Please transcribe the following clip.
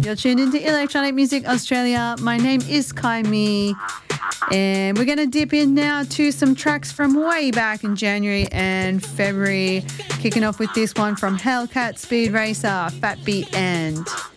You're tuned into Electronic Music Australia. My name is Kai Mi, and we're going to dip in now to some tracks from way back in January and February, kicking off with this one from Hellcat, Speed Racer, Fat Beat and...